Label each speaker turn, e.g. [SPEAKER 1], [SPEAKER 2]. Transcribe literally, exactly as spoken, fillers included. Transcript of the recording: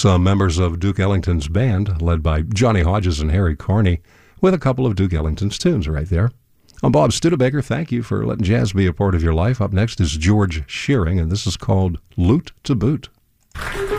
[SPEAKER 1] some members of Duke Ellington's band, led by Johnny Hodges and Harry Carney, with a couple of Duke Ellington's tunes right there. I'm Bob Studebaker. Thank you for letting jazz be a part of your life. Up next is George Shearing, and this is called Loot to Boot.